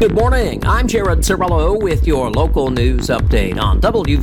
Good morning. I'm Jared Cirillo with your local news update on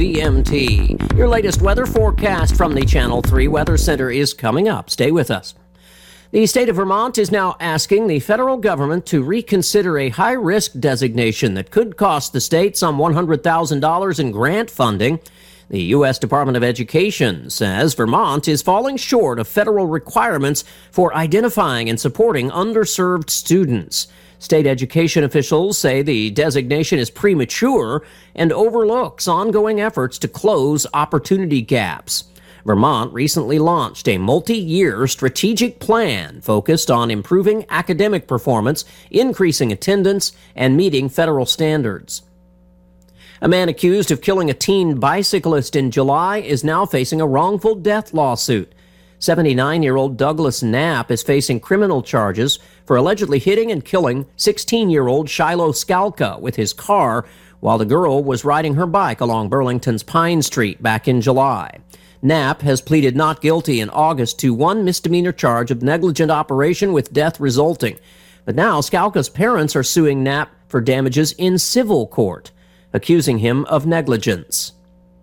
WVMT. Your latest weather forecast from the Channel 3 Weather Center is coming up. Stay with us. The state of Vermont is now asking the federal government to reconsider a high-risk designation that could cost the state some $100,000 in grant funding. The U.S. Department of Education says Vermont is falling short of federal requirements for identifying and supporting underserved students. State education officials say the designation is premature and overlooks ongoing efforts to close opportunity gaps. Vermont recently launched a multi-year strategic plan focused on improving academic performance, increasing attendance, and meeting federal standards. A man accused of killing a teen bicyclist in July is now facing a wrongful death lawsuit. 79-year-old Douglas Knapp is facing criminal charges for allegedly hitting and killing 16-year-old Shiloh Skalka with his car while the girl was riding her bike along Burlington's Pine Street back in July. Knapp has pleaded not guilty in August to one misdemeanor charge of negligent operation with death resulting. But now Skalka's parents are suing Knapp for damages in civil court, accusing him of negligence.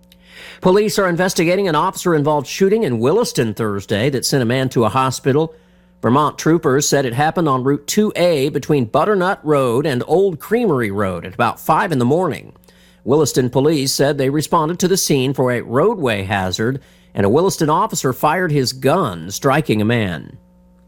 Police are investigating an officer-involved shooting in Williston Thursday that sent a man to a hospital. Vermont troopers said it happened on Route 2A between Butternut Road and Old Creamery Road at about 5 in the morning. Williston police said they responded to the scene for a roadway hazard, and a Williston officer fired his gun, striking a man.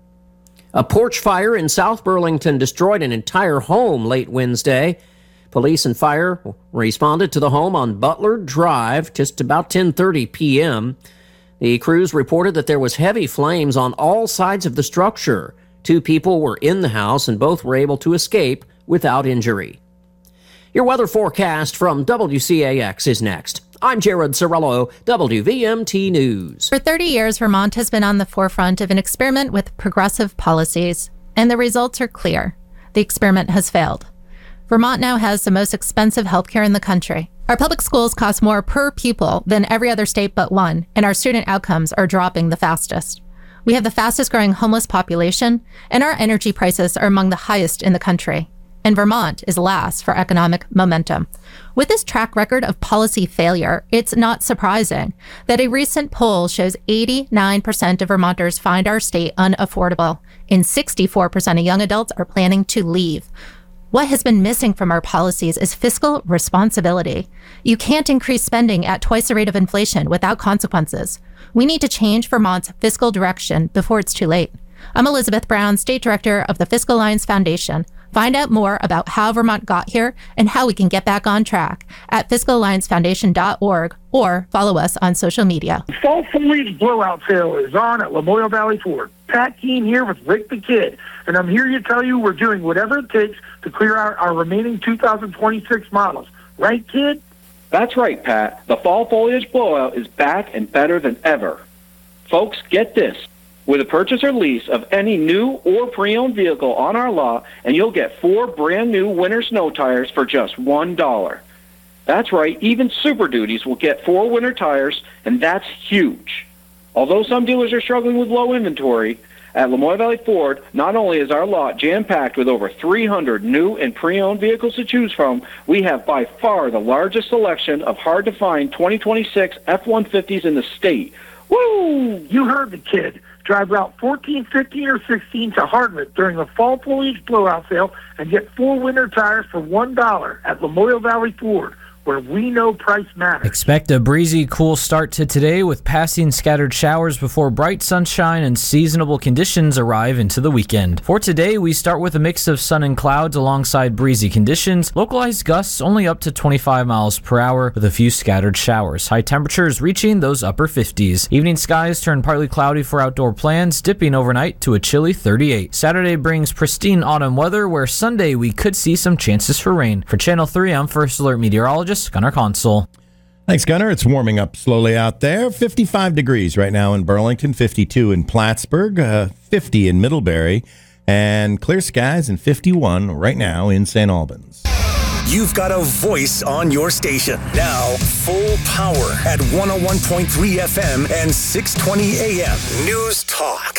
A porch fire in South Burlington destroyed an entire home late Wednesday. Police and fire responded to the home on Butler Drive just about 10:30 p.m. The crews reported that there was heavy flames on all sides of the structure. 2 people were in the house and both were able to escape without injury. Your weather forecast from WCAX is next. I'm Jared Cirillo, WVMT News. For 30 years, Vermont has been on the forefront of an experiment with progressive policies, and the results are clear. The experiment has failed. Vermont now has the most expensive healthcare in the country. Our public schools cost more per pupil than every other state but one, and our student outcomes are dropping the fastest. We have the fastest growing homeless population, and our energy prices are among the highest in the country. And Vermont is last for economic momentum. With this track record of policy failure, it's not surprising that a recent poll shows 89% of Vermonters find our state unaffordable, and 64% of young adults are planning to leave. What has been missing from our policies is fiscal responsibility. You can't increase spending at twice the rate of inflation without consequences. We need to change Vermont's fiscal direction before it's too late. I'm Elizabeth Brown, State Director of the Fiscal Alliance Foundation. Find out more about how Vermont got here and how we can get back on track at fiscalalliancefoundation.org or follow us on social media. Fall foliage blowout sale is on at Lamoille Valley Ford. Pat Keene here with Rick the Kid, and I'm here to tell you we're doing whatever it takes to clear out our remaining 2026 models. Right, kid? That's right, Pat. The fall foliage blowout is back and better than ever. Folks, get this. With a purchase or lease of any new or pre-owned vehicle on our lot, and you'll get 4 brand new winter snow tires for just $1. That's right, even Super Duties will get 4 winter tires, and that's huge. Although some dealers are struggling with low inventory, at Lamoille Valley Ford, not only is our lot jam-packed with over 300 new and pre-owned vehicles to choose from, we have by far the largest selection of hard-to-find 2026 F-150s in the state. Woo! You heard the kid. Drive Route 14, 15, or 16 to Hardwick during the fall foliage blowout sale and get 4 winter tires for $1 at Lamoille Valley Ford, where we know price matters. Expect a breezy, cool start to today with passing scattered showers before bright sunshine and seasonable conditions arrive into the weekend. For today, we start with a mix of sun and clouds alongside breezy conditions, localized gusts only up to 25 miles per hour with a few scattered showers. High temperatures reaching those upper 50s. Evening skies turn partly cloudy for outdoor plans, dipping overnight to a chilly 38. Saturday brings pristine autumn weather, where Sunday we could see some chances for rain. For Channel 3, I'm First Alert Meteorologist Gunnar Console. Thanks, Gunnar. It's warming up slowly out there. 55 degrees right now in Burlington, 52 in Plattsburgh, 50 in Middlebury, and clear skies and 51 right now in St. Albans. You've got a voice on your station. Now, full power at 101.3 FM and 620 AM. News Talk.